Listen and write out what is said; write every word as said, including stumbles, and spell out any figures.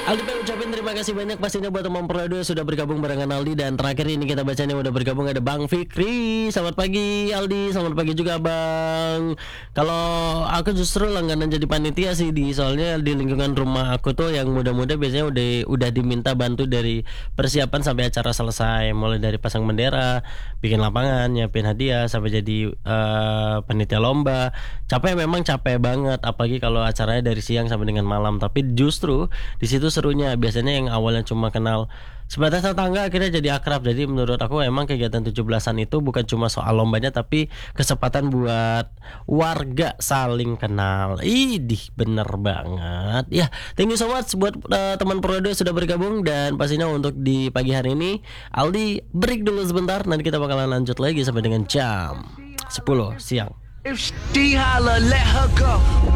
Aldi pengen ucapin terima kasih banyak pastinya buat teman Prodo sudah bergabung barengan Aldi. Dan terakhir ini kita bacanya udah bergabung ada Bang Fikri. Selamat pagi Aldi, selamat pagi juga Bang. Kalau aku justru langganan jadi panitia sih di, soalnya di lingkungan rumah aku tuh yang muda-muda biasanya udah udah diminta bantu dari persiapan sampai acara selesai. Mulai dari pasang bendera, bikin lapangan, nyiapin hadiah, sampai jadi eh, panitia lomba. Capek, memang capek banget, apalagi kalau acaranya dari siang sampai dengan malam. Tapi justru di situ serunya. Biasanya yang awalnya cuma kenal sebatas tetangga akhirnya jadi akrab. Jadi menurut aku emang kegiatan tujuh belasan itu bukan cuma soal lombanya, tapi kesempatan buat warga saling kenal. Idih, bener banget. Ya, thank you so much buat uh, teman Prodo sudah bergabung. Dan pastinya untuk di pagi hari ini Aldi break dulu sebentar. Nanti kita bakalan lanjut lagi sampai dengan jam sepuluh siang. If she holler, let her go.